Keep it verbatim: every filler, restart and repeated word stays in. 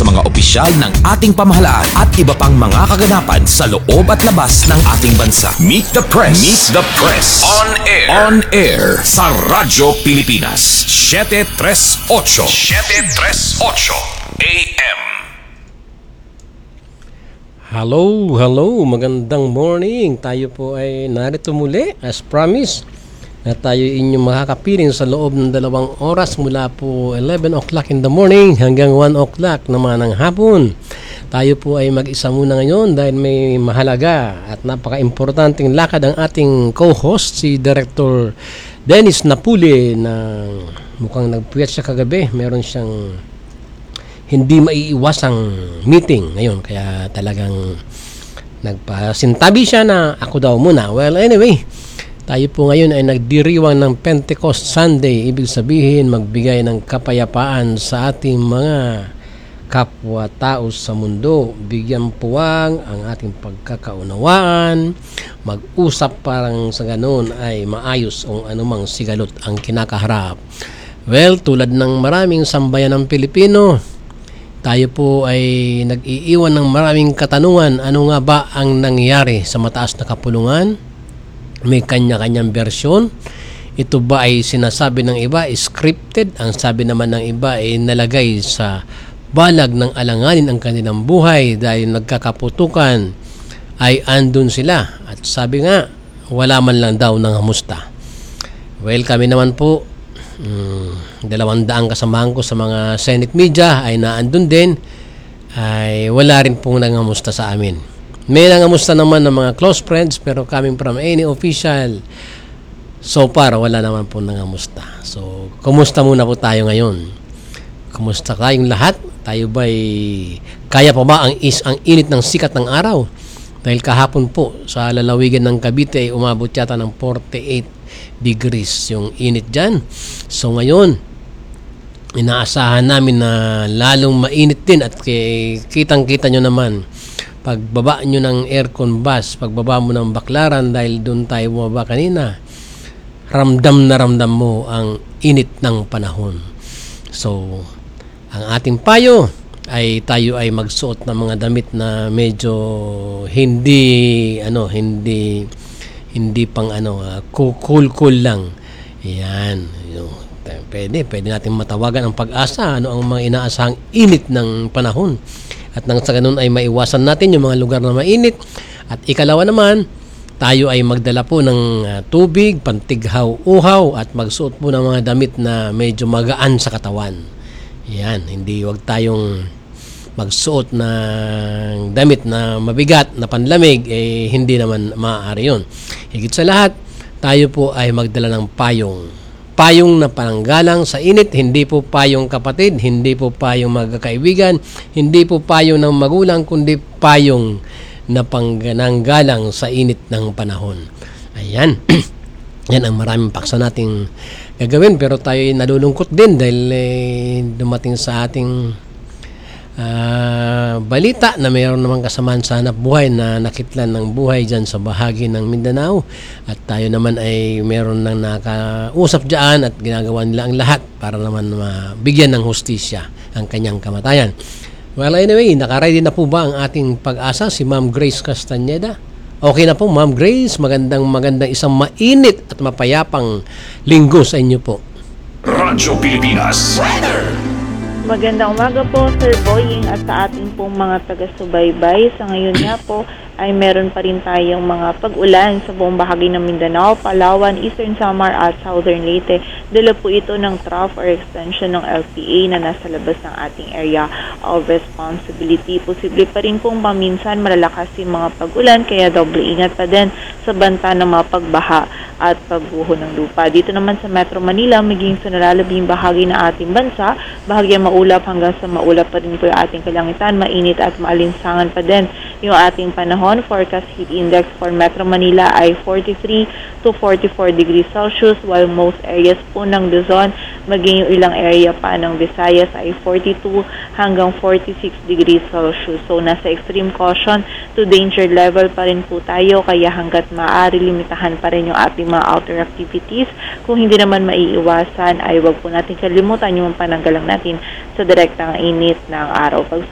sa mga opisyal ng ating pamahalaan at iba pang mga kaganapan sa loob at labas ng ating bansa. Meet the Press. Meet the Press. On air. On air sa Radyo Pilipinas. seven tres ocho. seven tres ocho A M. Hello, hello, magandang morning. Tayo po ay narito muli as promised na tayo inyong makakapiling sa loob ng dalawang oras mula po eleven o'clock in the morning hanggang one o'clock naman ng hapon. Tayo po ay mag-isa muna ngayon dahil may mahalaga at napaka-importanting lakad ang ating co-host, si Director Dennis Napuli, na mukhang nagpuyat siya kagabi. Meron siyang hindi maiiwasang meeting ngayon, kaya talagang nagpasintabi siya na ako daw muna. Well, anyway, tayo po ngayon ay nagdiriwang ng Pentecost Sunday, ibig sabihin magbigay ng kapayapaan sa ating mga kapwa-tao sa mundo, bigyan puwang ang ating pagkakaunawaan, mag-usap parang sa ganoon ay maayos o anumang sigalot ang kinakaharap. Well, tulad ng maraming sambayan ng Pilipino, tayo po ay nag-iiwan ng maraming katanungan. Ano nga ba ang nangyari sa mataas na kapulungan? May kanya-kanyang bersyon. Ito ba ay sinasabi ng iba, scripted? Ang sabi naman ng iba ay nalagay sa balag ng alanganin ang kanilang buhay dahil nagkakaputukan ay andun sila. At sabi nga, wala man lang daw ng hamusta. Well, kami naman po, Hmm, dalawang daang kasamahan ko sa mga Senate media ay naandun din, ay wala rin pong nangamusta sa amin. May nangamusta naman ng mga close friends, pero coming from any official, so far wala naman pong nangamusta. So, kumusta muna po tayo ngayon? Kumusta kayong lahat? Tayo ba'y kaya pa ba ang, is, ang init ng sikat ng araw? Dahil kahapon po sa lalawigan ng Cavite ay umabot yata ng forty-eight degrees yung init dyan. So ngayon, inaasahan namin na lalong mainit din at kitang-kita nyo naman pagbaba nyo ng aircon bus, pagbaba mo ng Baklaran, dahil doon tayo bumaba kanina, ramdam na ramdam mo ang init ng panahon. So, ang ating payo ay tayo ay magsuot ng mga damit na medyo hindi ano, hindi hindi pang ano, uh, cool cool lang. Yan, you know, pwede, pwede natin matawagan ang pag-asa, ano ang mga inaasahang init ng panahon. At nang sa ganun ay maiwasan natin yung mga lugar na mainit. At ikalawa naman, tayo ay magdala po ng uh, tubig, pantighaw-uhaw, at magsuot po ng mga damit na medyo magaan sa katawan. Yan, hindi wag tayong magsuot ng damit na mabigat na panlamig, eh hindi naman maaari yun. Higit sa lahat, tayo po ay magdala ng payong. Payong na pananggalang sa init, hindi po payong kapatid, hindi po payong magkakaibigan, hindi po payong ng magulang, kundi payong na pananggalang sa init ng panahon. Ayan. Yan ang maraming paksa nating gagawin, pero tayo ay nalulungkot din dahil eh, dumating sa ating Uh, balita na mayroon namang kasamaan sa hanap buhay na nakitlan ng buhay dyan sa bahagi ng Mindanao, at tayo naman ay mayroon nang nakausap dyan at ginagawa nila ang lahat para naman mabigyan ng hustisya ang kanyang kamatayan. Well, anyway, nakaready na po ba ang ating pag-asa, si Ma'am Grace Castañeda? Okay na po, Ma'am Grace. Magandang magandang isang mainit at mapayapang linggo sa inyo po. Radyo Pilipinas Weather. Magandang umaga po, Sir Boying, at sa ating pong mga taga-subaybay. Sa ngayon nga po ay meron pa rin tayong mga pag-ulan sa buong bahagi ng Mindanao, Palawan, Eastern Samar at Southern Leyte. Dala po ito ng trough or extension ng L P A na nasa labas ng ating area of responsibility. Posible pa rin pong paminsan malalakas yung mga pag-ulan, kaya doble ingat pa din sa banta ng mga pagbaha at pagbuho ng lupa. Dito naman sa Metro Manila, maging sa nalalabing bahagi ng ating bansa, bahagyang maulap hanggang sa maulap pa rin po yung ating kalangitan, mainit at maalinsangan pa din yung ating panahon. Forecast heat index for Metro Manila ay forty-three to forty-four degrees Celsius, while most areas po ng Luzon, maging yung ilang area pa ng Visayas ay forty-two hanggang forty-six degrees Celsius. So, nasa extreme caution to danger level pa rin po tayo, kaya hanggat maaari limitahan pa rin yung ating mga outdoor activities. Kung hindi naman maiiwasan, ay wag po natin kalimutan yung pananggalang natin sa direktang init ng araw. Pag